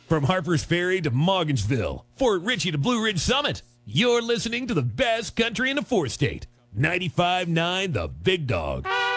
From Harper's Ferry to Morgansville, Fort Ritchie to Blue Ridge Summit, you're listening to the best country in the four-state. 95.9 The Big Dog.